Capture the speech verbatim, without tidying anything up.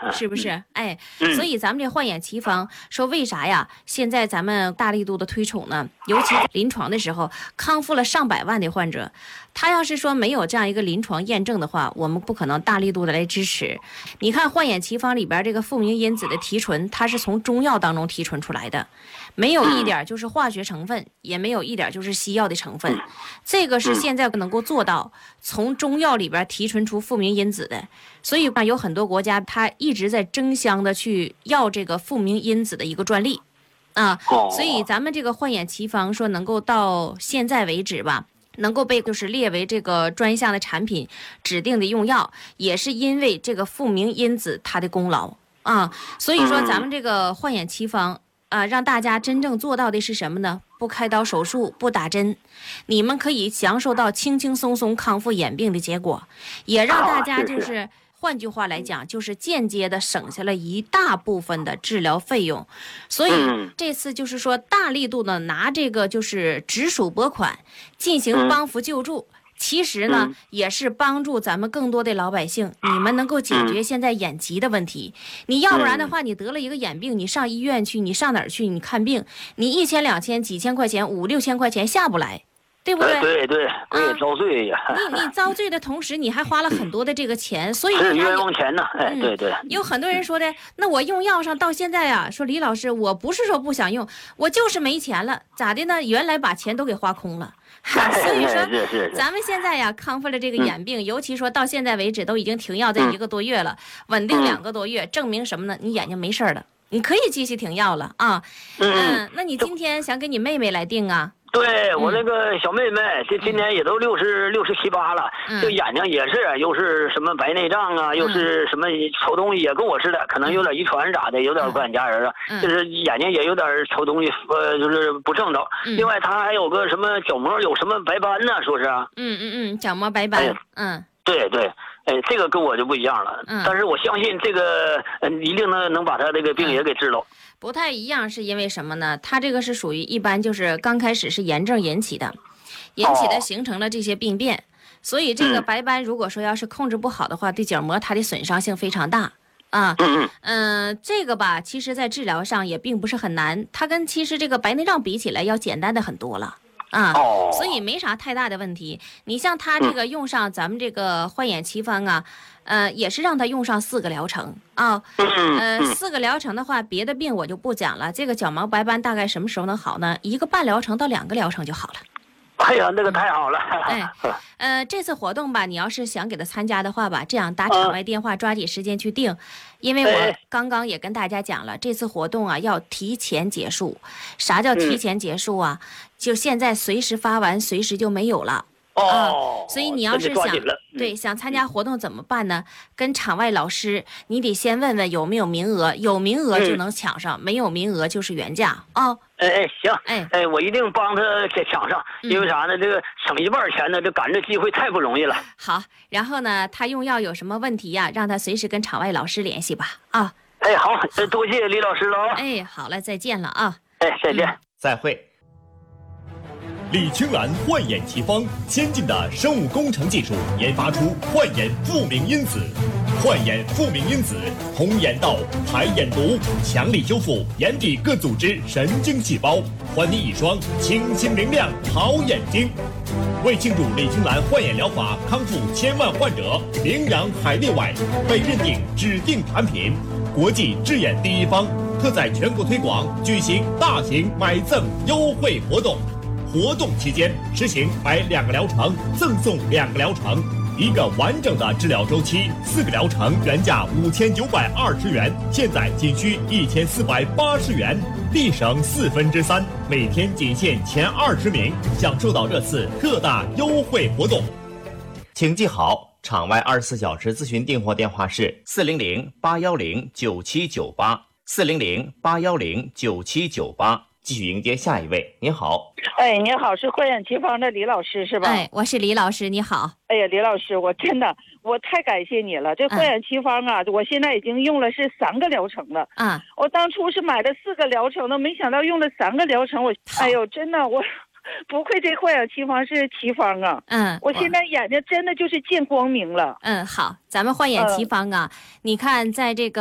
是不是？哎，所以咱们这焕眼奇方说为啥呀？现在咱们大力度的推崇呢，尤其在临床的时候，康复了上百万的患者，他要是说没有这样一个临床验证的话，我们不可能大力度的来支持。你看焕眼奇方里边这个复明因子的提纯，它是从中药当中提纯出来的，没有一点就是化学成分，也没有一点就是西药的成分，这个是现在能够做到从中药里边提纯出复明因子的。所以有很多国家它一直在争相的去要这个复明因子的一个专利啊，所以咱们这个焕眼奇方说能够到现在为止吧，能够被就是列为这个专项的产品指定的用药，也是因为这个复明因子它的功劳啊。所以说咱们这个焕眼奇方啊，让大家真正做到的是什么呢？不开刀手术，不打针，你们可以享受到轻轻松松康复眼病的结果，也让大家就是。换句话来讲，就是间接的省下了一大部分的治疗费用，所以这次就是说大力度的拿这个就是直属拨款进行帮扶救助，其实呢也是帮助咱们更多的老百姓，你们能够解决现在眼疾的问题。你要不然的话，你得了一个眼病，你上医院去，你上哪儿去？你看病，你一千两千几千块钱，五六千块钱下不来。对不对？ 对对，我也遭罪呀。 你你遭罪的同时，你还花了很多的这个钱，所以是冤枉钱呢。哎，对对。 有很多人说的，那我用药上到现在啊，说李老师，我不是说不想用，我就是没钱了，咋的呢？原来把钱都给花空了。所以说，咱们现在呀康复了这个眼病，尤其说到现在为止都已经停药在一个多月了，稳定两个多月，证明什么呢？你眼睛没事了，你可以继续停药了啊。嗯，那你今天想给你妹妹来定啊？ 对，我那个小妹妹，这今年也都六十六十七八了，这眼睛也是，又是什么白内障啊，又是什么抽东西，也跟我似的，可能有点遗传啥的，有点关家人啊，就是眼睛也有点抽东西，呃，就是不正道。另外，她还有个什么角膜有什么白斑呢，说是啊。 嗯嗯嗯，角膜白斑。嗯。 对对，哎，这个跟我就不一样了。嗯。但是我相信这个，呃，一定能能把她这个病也给治了。 不太一样是因为什么呢？它这个是属于一般就是刚开始是炎症引起的，引起的形成了这些病变，所以这个白斑如果说要是控制不好的话，对角膜它的损伤性非常大啊。嗯嗯，这个吧，其实在治疗上也并不是很难，它跟其实这个白内障比起来要简单的很多了。啊，所以没啥太大的问题。你像他这个用上咱们这个焕眼奇方啊，呃，也是让他用上四个疗程啊。呃，四个疗程的话，别的病我就不讲了。这个角膜白斑大概什么时候能好呢？一个半疗程到两个疗程就好了。 哎呀，那个太好了。 哎，呃，这次活动吧，你要是想给他参加的话吧，这样打场外电话，抓紧时间去定。因为我刚刚也跟大家讲了，这次活动啊要提前结束。啥叫提前结束啊？就现在随时发完，随时就没有了。 哦、 啊，所以你要是想对想参加活动怎么办呢？跟场外老师，你得先问问有没有名额，有名额就能抢上，嗯、没有名额就是原价啊。哦、 哎哎，行，哎哎，我一定帮他给抢上，因为啥呢？这个省一半钱呢，这赶这机会太不容易了。 好，然后呢，他用药有什么问题呀、啊？让他随时跟场外老师联系吧。啊， 哎，好，多谢李老师了啊。 哎，好了，再见了啊。 哎，再见，嗯、 再会。李青兰焕眼奇方，先进的生物工程技术研发出焕眼复明因子。焕眼复明因子通眼道、排眼毒，强力修复眼底各组织神经细胞，还你一双清新明亮好眼睛。为庆祝李青兰焕眼疗法康复千万患者，名扬海内外，被认定指定产品，国际治眼第一方，特在全国推广，举行大型买赠优惠活动。活动期间实行买两个疗程赠送两个疗程，一个完整的治疗周期，四个疗程原价五千九百二十元，现在仅需一千四百八十元，立省四分之三，每天仅限前二十名，享受到这次特大优惠活动。 请记好，场外二十四小时咨询订货电话是四零零八幺零九七九八，四零零八幺零九七九八。继续迎接下一位，您好。 哎，您好，是焕眼奇方的李老师是吧？ 哎，我是李老师，你好。 哎呀，李老师，我真的我太感谢你了。这焕眼奇方啊、嗯，我现在已经用了是三个疗程了。 啊、嗯， 我当初是买的四个疗程的，没想到用了三个疗程，我哎呦，真的我。不愧这焕眼奇方是奇方啊！ 嗯， 我现在眼睛真的就是见光明了。 嗯，好，咱们焕眼奇方啊，嗯、你看在这个。